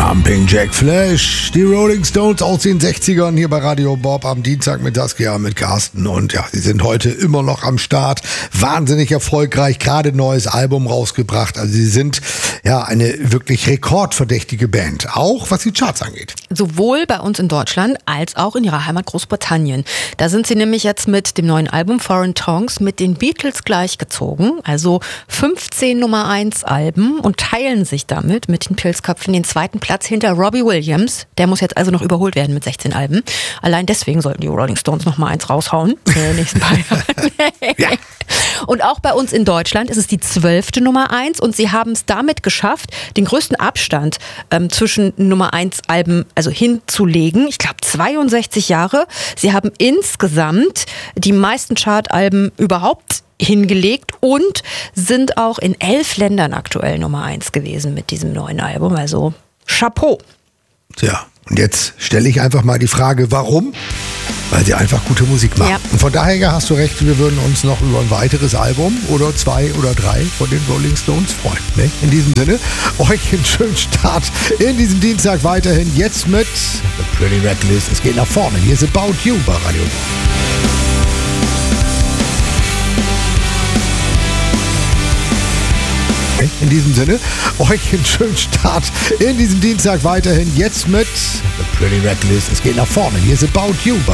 Jumping Jack Flash, die Rolling Stones aus den 60ern hier bei Radio Bob am Dienstag mit Saskia, mit Carsten. Und ja, sie sind heute immer noch am Start. Wahnsinnig erfolgreich, gerade ein neues Album rausgebracht. Also sie sind ja eine wirklich rekordverdächtige Band, auch was die Charts angeht. Sowohl bei uns in Deutschland als auch in ihrer Heimat Großbritannien. Da sind sie nämlich jetzt mit dem neuen Album Foreign Tongues mit den Beatles gleichgezogen. Also 15 Nummer 1 Alben und teilen sich damit mit den Pilzköpfen den zweiten Platz hinter Robbie Williams. Der muss jetzt also noch überholt werden mit 16 Alben. Allein deswegen sollten die Rolling Stones noch mal eins raushauen in den nächsten paar Jahren. Ja. Und auch bei uns in Deutschland ist es die 12. Nummer 1 und sie haben es damit geschafft, den größten Abstand zwischen Nummer 1 Alben also hinzulegen. Ich glaube 62 Jahre. Sie haben insgesamt die meisten Chartalben überhaupt hingelegt und sind auch in 11 Ländern aktuell Nummer 1 gewesen mit diesem neuen Album. Also Chapeau. Tja, und jetzt stelle ich einfach mal die Frage, warum? Weil sie einfach gute Musik machen. Ja. Und von daher hast du recht, wir würden uns noch über ein weiteres Album oder 2 oder 3 von den Rolling Stones freuen. Ne? In diesem Sinne, euch einen schönen Start in diesem Dienstag weiterhin. Jetzt mit The Pretty Reckless. Es geht nach vorne. Hier ist About You bei Radio. In diesem Sinne, euch einen schönen Start in diesem Dienstag weiterhin. Jetzt mit The Pretty Reckless. Es geht nach vorne. Hier ist About You.